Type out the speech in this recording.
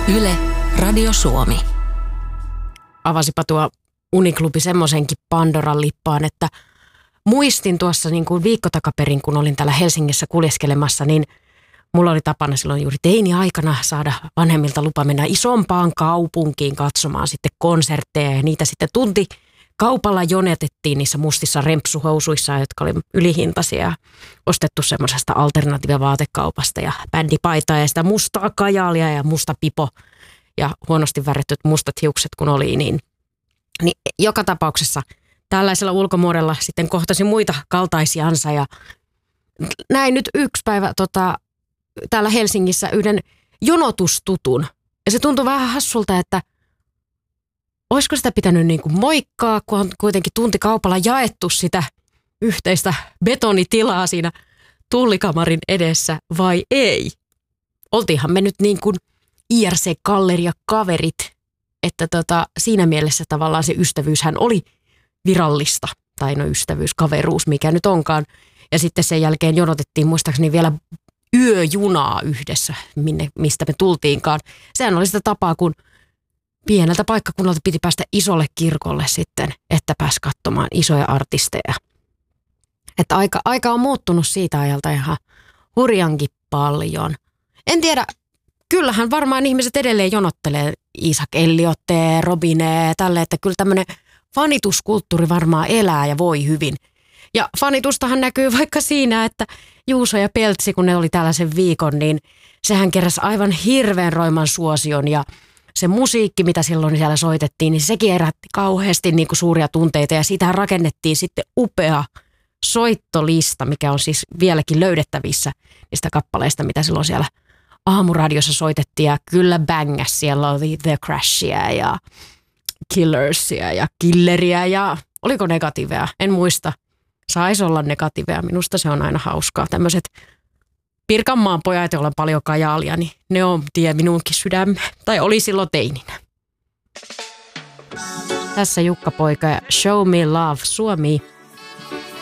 Yle, Radio Suomi. Avasipa tuo Uniklubi semmoisenkin Pandoran lippaan, että muistin tuossa niin kuin viikko takaperin, kun olin täällä Helsingissä kuljeskelemassa, niin mulla oli tapana silloin juuri teini-aikana saada vanhemmilta lupa mennä isompaan kaupunkiin katsomaan sitten konsertteja ja niitä sitten kaupalla jonetettiin niissä mustissa rempsuhousuissa, jotka oli ylihintaisia ja ostettu semmoisesta alternatiivavaatekaupasta ja bändipaitaa ja sitä mustaa kajaalia ja musta pipo ja huonosti värittyt mustat hiukset kun oli, niin joka tapauksessa tällaisella ulkomuodolla sitten kohtasin muita kaltaisiansa ja näin nyt yksi päivä täällä Helsingissä yhden jonotustutun ja se tuntui vähän hassulta, että olisiko sitä pitänyt niin kuin moikkaa, kun on kuitenkin tuntikaupalla jaettu sitä yhteistä betonitilaa siinä tullikamarin edessä vai ei? Oltiinhan me nyt niin kuin IRC-galleria-kaverit, että siinä mielessä tavallaan se ystävyyshän oli virallista. Tai no ystävyys, kaveruus, mikä nyt onkaan. Ja sitten sen jälkeen jonotettiin muistaakseni vielä yöjunaa yhdessä, mistä me tultiinkaan. Sehän oli sitä tapaa, kun pieneltä paikkakunnalta piti päästä isolle kirkolle sitten, että pääsi katsomaan isoja artisteja. Että aika on muuttunut siitä ajalta ihan hurjankin paljon. En tiedä, kyllähän varmaan ihmiset edelleen jonottelee Isaac Elliotte, Robinet, tälle, että kyllä tämmöinen fanituskulttuuri varmaan elää ja voi hyvin. Ja fanitustahan näkyy vaikka siinä, että Juuso ja Peltsi, kun ne oli tällaisen viikon, niin sehän keräsi aivan hirveän roiman suosion ja se musiikki, mitä silloin siellä soitettiin, niin sekin herätti kauheasti niin kuin suuria tunteita ja siitähän rakennettiin sitten upea soittolista, mikä on siis vieläkin löydettävissä niistä kappaleista, mitä silloin siellä aamuradiossa soitettiin ja kyllä bängäs. Siellä oli The Crashia ja Killersia ja Killeria ja oliko negatiiveja? En muista. Saisi olla negatiiveja. Minusta se on aina hauskaa. Tämmöiset Pirkanmaan pojat, joilla on paljon kajaalia, niin ne on tie minunkin sydämme. Tai oli silloin teininä. Tässä Jukka Poika ja Show Me Love Suomi.